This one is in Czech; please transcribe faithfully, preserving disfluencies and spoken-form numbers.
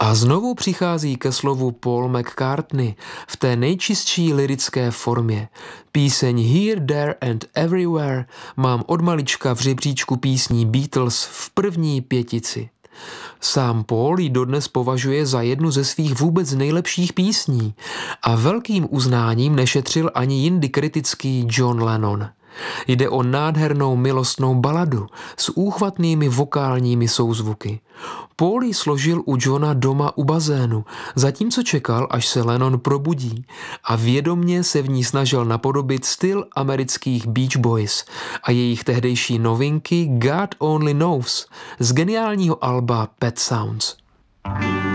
A znovu přichází ke slovu Paul McCartney v té nejčistší lirické formě. Píseň Here, There and Everywhere mám od malička v žebříčku písní Beatles v první pětici. Sám Paul ji dodnes považuje za jednu ze svých vůbec nejlepších písní a velkým uznáním nešetřil ani jindy kritický John Lennon. Jde o nádhernou milostnou baladu s úchvatnými vokálními souzvuky. Paul ji složil u Johna doma u bazénu, zatímco čekal, až se Lennon probudí a vědomně se v ní snažil napodobit styl amerických Beach Boys a jejich tehdejší novinky God Only Knows z geniálního alba Pet Sounds.